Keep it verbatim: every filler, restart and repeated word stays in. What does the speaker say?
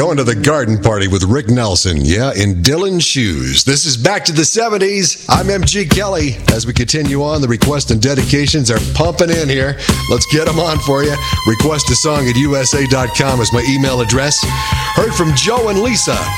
Going to the garden party with Rick Nelson, yeah, in Dylan's shoes. This is Back to the seventies. I'm M G Kelly. As we continue on, the requests and dedications are pumping in here. Let's get them on for you. Request a song at U S A dot com is my email address. Heard from Joe and Lisa